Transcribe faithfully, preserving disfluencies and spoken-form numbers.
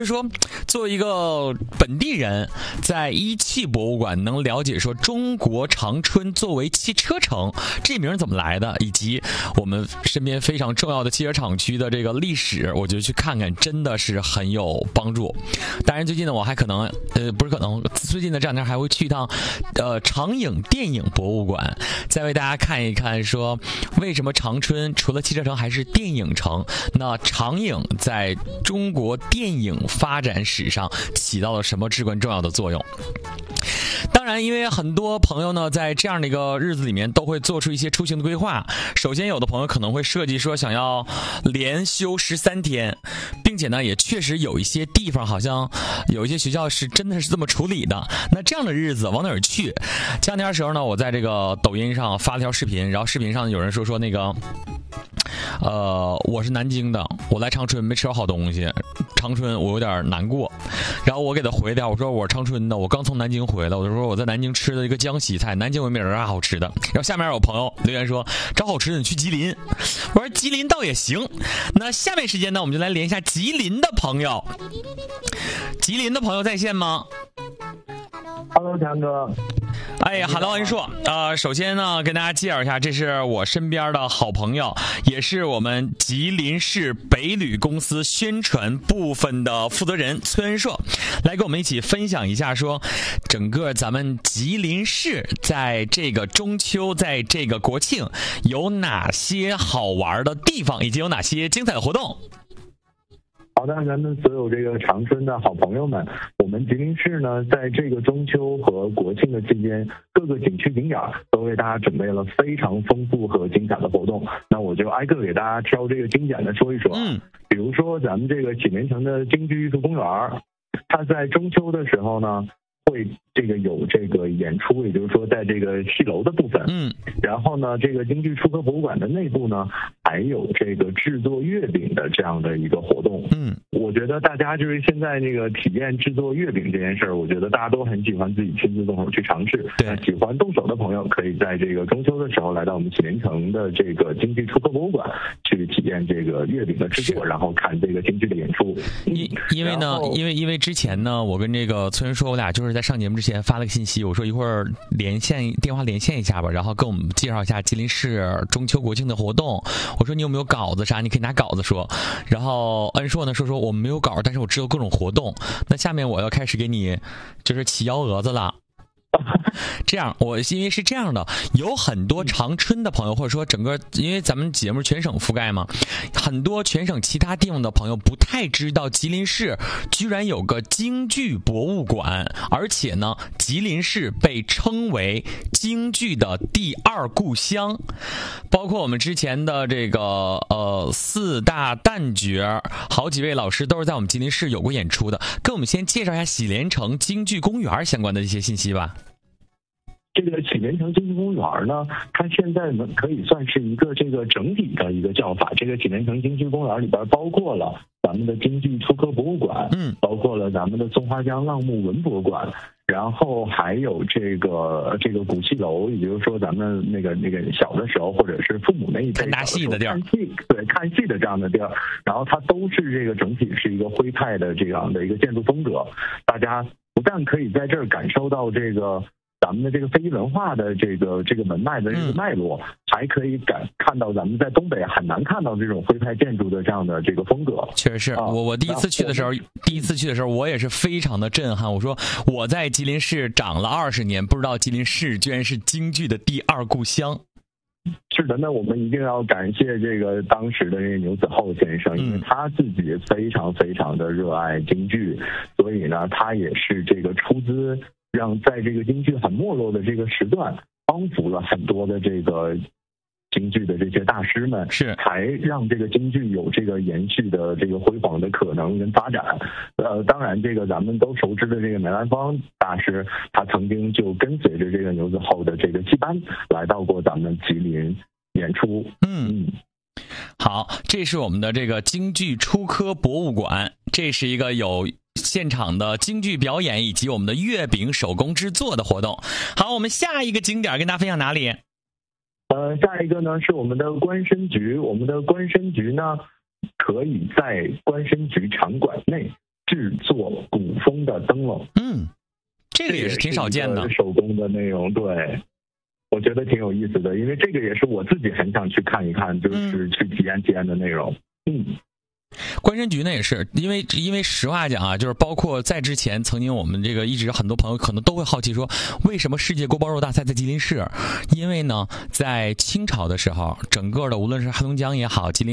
说作为一个本地人，在一汽博物馆能了解说中国长春作为汽车城这名怎么来的，以及我们身边非常重要的汽车厂区的这个历史，我觉得去看看真的是很有帮助。当然最近呢，我还可能呃不是可能最近的这两天还会去一趟呃长影电影博物馆，再为大家看一看说为什么长春除了汽车城还是电影城。那长影在中国电影发展史上起到了什么至关重要的作用。当然因为很多朋友呢在这样的一个日子里面都会做出一些出行的规划。首先有的朋友可能会设计说想要连休十三天，并且呢也确实有一些地方好像有一些学校是真的是这么处理的。那这样的日子往哪儿去？前两天的时候呢，我在这个抖音上发了条视频，然后视频上有人说说那个呃，我是南京的，我来长春没吃到好东西，长春我有点难过。然后我给他回掉，我说我是长春的，我刚从南京回来，我就说我在南京吃了一个江西菜，南京我也没有啥好吃的。然后下面有朋友留言说找好吃的你去吉林，我说吉林倒也行。那下面时间呢，我们就来连一下吉林的朋友。吉林的朋友在线吗？ Hello， 强哥。 哎呀，哈喽，恩硕。呃，首先呢，跟大家介绍一下，这是我身边的好朋友，也是我们吉林市北旅公司宣传部分的负责人崔恩硕，来跟我们一起分享一下，说整个咱们吉林市在这个中秋，在这个国庆有哪些好玩的地方，以及有哪些精彩的活动。 好的，咱们所有这个长春的好朋友们，我们吉林市呢，在这个中秋和国庆的期间，各个景区景点都为大家准备了非常丰富和精彩的活动。那我就挨个给大家挑这个经典的说一说。嗯，比如说咱们这个启明城的京剧艺术公园，它在中秋的时候呢，会这个有这个演出，也就是说在这个戏楼的部分，嗯，然后呢，这个京剧初科博物馆的内部呢，还有这个制作月饼的这样的一个活动，嗯，我觉得大家就是现在那个体验制作月饼这件事儿，我觉得大家都很喜欢自己亲自动手去尝试。对，喜欢动手的朋友可以在这个中秋的时候来到我们启明城的这个京剧初科博物馆去体验这个月饼的制作，然后看这个京剧的演出。 因因为呢，因为因为之前呢，我跟这个崔人说，我俩就是在上节目之前发了个信息，我说一会儿连线电话连线一下吧，然后跟我们介绍一下吉林市中秋国庆的活动。我说你有没有稿子啥，你可以拿稿子说。然后恩硕呢说说我们没有稿，但是我知道各种活动。那下面我要开始给你就是起幺蛾子了。这样，我因为是这样的，有很多长春的朋友，或者说整个，因为咱们节目全省覆盖嘛，很多全省其他地方的朋友不太知道吉林市居然有个京剧博物馆，而且呢，吉林市被称为京剧的第二故乡，包括我们之前的这个呃四大旦角，好几位老师都是在我们吉林市有过演出的。跟我们先介绍一下喜连城京剧公园相关的一些信息吧。 这个启明城京剧公园呢，它现在呢可以算是一个这个整体的一个叫法。这个启明城京剧公园里边包括了咱们的京剧初科博物馆，嗯，包括了咱们的松花江浪木文博馆，然后还有这个这个古戏楼，也就是说咱们那个那个小的时候或者是父母那一辈看戏的地儿， 看戏对看戏的这样的地儿，然后它都是这个整体是一个徽派的这样的一个建筑风格。大家不但可以在这儿感受到这个咱们的这个非遗文化的这个这个门脉的这个脉络，嗯，还可以感看到咱们在东北很难看到这种徽派建筑的这样的这个风格。 确实是，啊，我我第一次去的时候，第一次去的时候，我也是非常的震撼。我说我在吉林市长了二十年，不知道吉林市居然是京剧的第二故乡。 是的，那我们一定要感谢这个当时的这个牛子厚先生，因为他自己非常非常的热爱京剧，所以呢，他也是这个出资让在这个京剧很没落的这个时段，帮扶了很多的这个京剧的这些大师们，是才让这个京剧有这个延续的这个辉煌的可能跟发展。呃，当然，这个咱们都熟知的这个梅兰芳大师，他曾经就跟随着这个牛子厚的这个戏班来到过咱们吉林演出。嗯。 好，这是我们的这个京剧初科博物馆，这是一个有现场的京剧表演以及我们的月饼手工制作的活动。好，我们下一个景点跟大家分享哪里？ 呃，下一个呢是我们的观参局。我们的观参局呢，可以在观参局场馆内制作古风的灯笼。 嗯，这个也是挺少见的， 手工的内容，对。我觉得挺有意思的，因为这个也是我自己很想去看一看，就是去体验体验的内容。嗯。 观山局呢也是，因为因为实话讲啊，就是包括在之前，曾经我们这个一直很多朋友可能都会好奇说，为什么世界锅包肉大赛在吉林市？因为呢，在清朝的时候，整个的无论是黑龙江也好，吉林。